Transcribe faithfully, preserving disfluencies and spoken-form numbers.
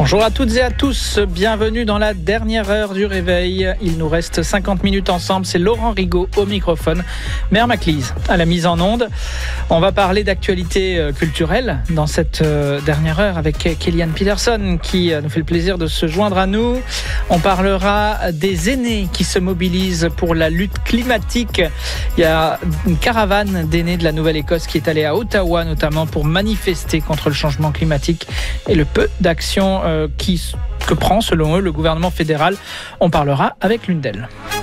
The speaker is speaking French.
Bonjour à toutes et à tous, bienvenue dans la dernière heure du réveil. Il nous reste cinquante minutes ensemble, c'est Laurent Rigaud au microphone, Mère Maclise à la mise en onde. On va parler d'actualité culturelle dans cette dernière heure avec Kellyanne Peterson qui nous fait le plaisir de se joindre à nous. On parlera des aînés qui se mobilisent pour la lutte climatique. Il y a une caravane d'aînés de la Nouvelle-Écosse qui est allée à Ottawa notamment pour manifester contre le changement climatique et le peu d'actions euh, qui, que prend selon eux le gouvernement fédéral. On parlera avec l'une d'elles.